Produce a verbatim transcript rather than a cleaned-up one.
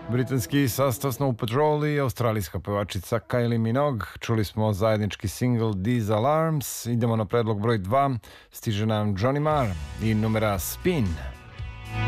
Britanski sastav Snow Patrol i australijska pevačica Kylie Minogue. Čuli smo zajednički single These Alarms. Idemo na predlog broj dva. Stiže nam Johnny Marr i numera Spin.